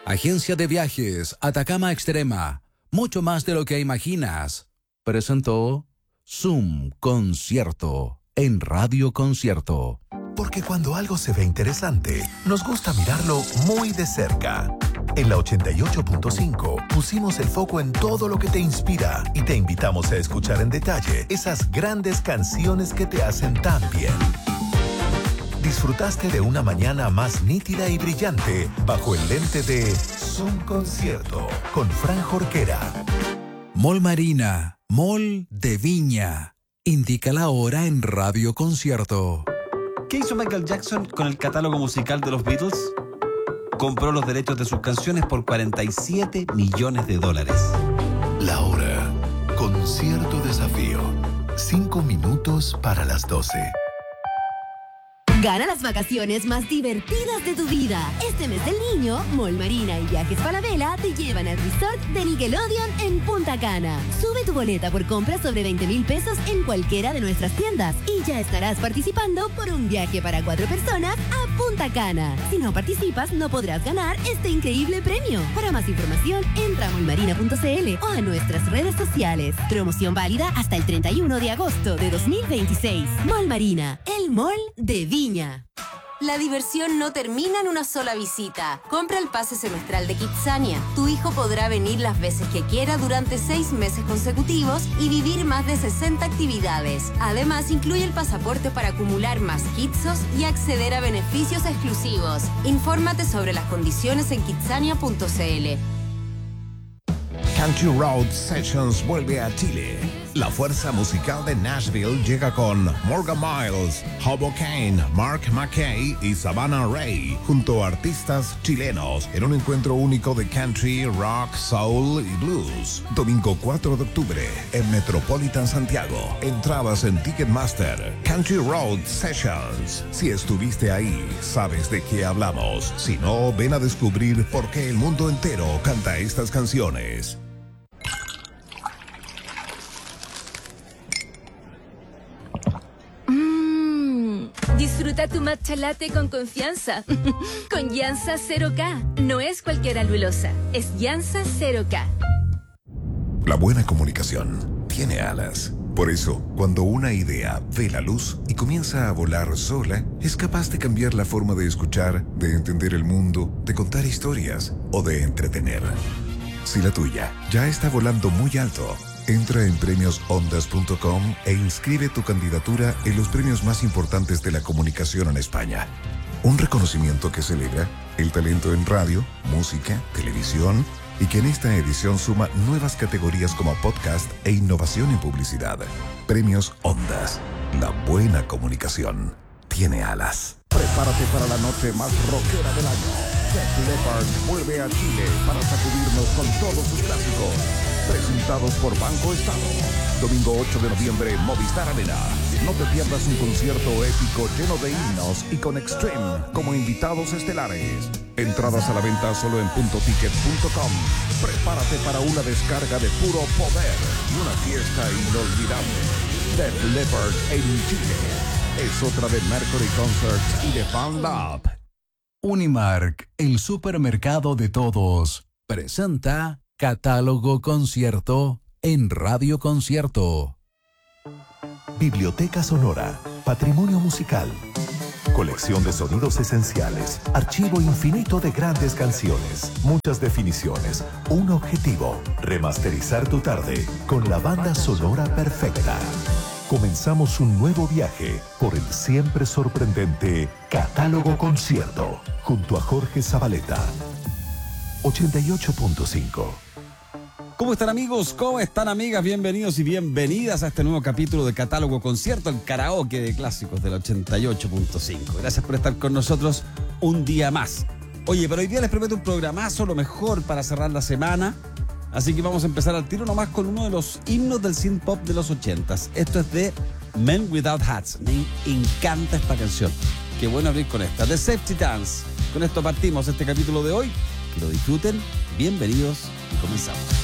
Agencia de Viajes Atacama Extrema, mucho más de lo que imaginas, presentó Zoom Concierto en Radio Concierto. Porque cuando algo se ve interesante, nos gusta mirarlo muy de cerca. En la 88.5 pusimos el foco en todo lo que te inspira y te invitamos a escuchar en detalle esas grandes canciones que te hacen tan bien. Disfrutaste de una mañana más nítida y brillante bajo el lente de Zoom Concierto con Fran Jorquera. Mall Marina, Mall de Viña. Indica la hora en Radio Concierto. ¿Qué hizo Michael Jackson con el catálogo musical de los Beatles? Compró los derechos de sus canciones por $47 millones. La hora. Concierto Desafío. 5 minutos para las 12. Gana las vacaciones más divertidas de tu vida. Este mes del niño, Mall Marina y Viajes Falabella te llevan al resort de Nickelodeon en Punta Cana. Sube tu boleta por compras sobre 20,000 pesos en cualquiera de nuestras tiendas y ya estarás participando por un viaje para 4 personas a Punta Cana. Si no participas, no podrás ganar este increíble premio. Para más información, entra a mallmarina.cl o a nuestras redes sociales. Promoción válida hasta el 31 de agosto de 2026. Mall Marina, el mall de Viña. La diversión no termina en una sola visita. Compra el pase semestral de Kidzania. Tu hijo podrá venir las veces que quiera durante 6 meses consecutivos y vivir más de 60 actividades. Además, incluye el pasaporte para acumular más kitsos y acceder a beneficios exclusivos. Infórmate sobre las condiciones en kidzania.cl. Country Road Sessions vuelve a Chile. La fuerza musical de Nashville llega con Morgan Miles, Hobo Kane, Mark McKay y Savannah Ray, junto a artistas chilenos, en un encuentro único de country, rock, soul y blues. Domingo 4 de octubre, en Metropolitan Santiago. Entradas en Ticketmaster. Country Road Sessions. Si estuviste ahí, sabes de qué hablamos. Si no, ven a descubrir por qué el mundo entero canta estas canciones. Disfruta tu matcha latte con confianza. Con Yansa 0K. No es cualquier alulosa, es Yansa 0K. La buena comunicación tiene alas. Por eso, cuando una idea ve la luz y comienza a volar sola, es capaz de cambiar la forma de escuchar, de entender el mundo, de contar historias o de entretener. Si la tuya ya está volando muy alto, entra en premiosondas.com e inscribe tu candidatura en los premios más importantes de la comunicación en España. Un reconocimiento que celebra el talento en radio, música, televisión y que en esta edición suma nuevas categorías como podcast e innovación en publicidad. Premios Ondas. La buena comunicación tiene alas. Prepárate para la noche más rockera del año. Def Leppard vuelve a Chile para sacudirnos con todos sus clásicos. Presentados por Banco Estado. Domingo 8 de noviembre, Movistar Arena. No te pierdas un concierto épico lleno de himnos y con Extreme como invitados estelares. Entradas a la venta solo en puntoticket.com. Prepárate para una descarga de puro poder y una fiesta inolvidable. Def Leppard en Chile. Es otra de Mercury Concerts y de Fan Lab. Unimark, el supermercado de todos, presenta Catálogo Concierto en Radio Concierto. Biblioteca Sonora, patrimonio musical, colección de sonidos esenciales, archivo infinito de grandes canciones, muchas definiciones, un objetivo, remasterizar tu tarde con la banda sonora perfecta. Comenzamos un nuevo viaje por el siempre sorprendente Catálogo Concierto, junto a Jorge Zabaleta. 88.5. ¿Cómo están, amigos? ¿Cómo están, amigas? Bienvenidos y bienvenidas a este nuevo capítulo de Catálogo Concierto, el karaoke de clásicos del 88.5. Gracias por estar con nosotros un día más. Oye, pero hoy día les prometo un programazo, lo mejor para cerrar la semana. Así que vamos a empezar al tiro nomás con uno de los himnos del synth pop de los 80s. Esto es de Men Without Hats. Me encanta esta canción. Qué bueno abrir con esta. The Safety Dance. Con esto partimos este capítulo de hoy. Que lo disfruten. Bienvenidos y comenzamos.